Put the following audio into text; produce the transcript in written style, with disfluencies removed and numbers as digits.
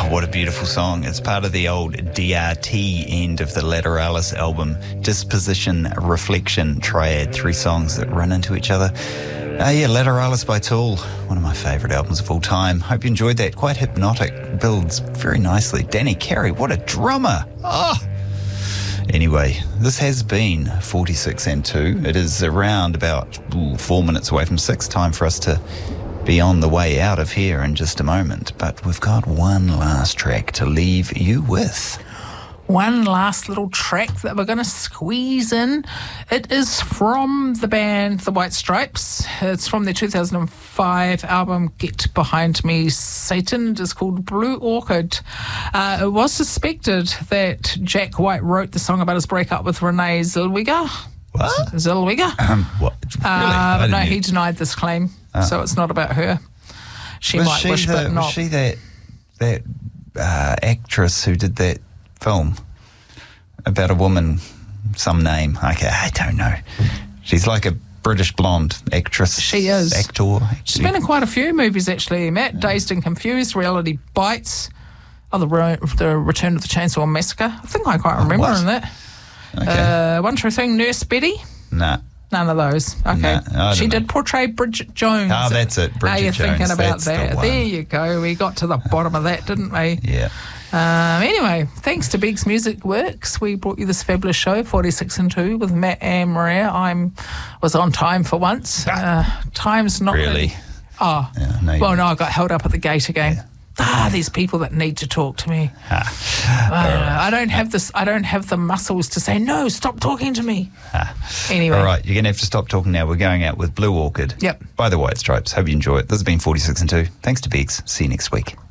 Oh, what a beautiful song. It's part of the old DRT end of the Lateralis album, Disposition, Reflection, Triad, 3 songs that run into each other. Lateralis by Tool, one of my favourite albums of all time. Hope you enjoyed that. Quite hypnotic, builds very nicely. Danny Carey, what a drummer. Anyway, this has been 46 and 2. It is around about 4 minutes away from 6. Time for us to be on the way out of here in just a moment. But we've got one last track to leave you with. One last little track that we're going to squeeze in. It is from the band The White Stripes. It's from their 2005 album Get Behind Me, Satan. It is called Blue Orchid. It was suspected that Jack White wrote the song about his breakup with Renee Zellweger. What? Zellweger. What? Really? But no, he denied this claim, so it's not about her. She might wish, but not. Was she that actress who did that film about a woman, some name? Okay, I don't know. She's like a British blonde actress. She is. Actor. She's been in quite a few movies, actually, Matt. Dazed and Confused, Reality Bites, the Return of the Chainsaw Massacre. I think I quite remember in that. Okay. One True Thing, Nurse Betty. Nah. None of those. Okay. She did portray Bridget Jones. Oh, that's it. Bridget Jones. Are you thinking about that? The there you go. We got to the bottom of that, didn't we? Yeah. Anyway, thanks to Biggs Music Works, we brought you this fabulous show, 46 and 2, with Matt and Maria. I was on time for once. Time's not really. No, I got held up at the gate again. These people that need to talk to me. I don't have this. I don't have the muscles to say no. Stop talking to me. Anyway, all right, you're gonna have to stop talking now. We're going out with Blue Orchid. Yep. By the White Stripes. Hope you enjoy it. This has been 46 and 2. Thanks to Biggs. See you next week.